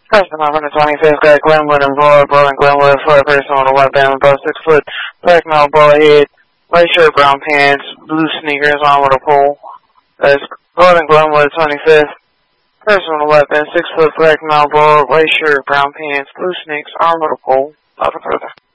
Person on the 25th got Glenwood and Ball and Glenwood for a person on a white band above 6 foot, black male, bald head, white shirt, brown pants, blue sneakers on with a pole. That's Glenwood 25th. Person on a white band, 6 foot, black male, bald, white shirt, brown pants, blue sneakers, arm with a pole. Nothing further.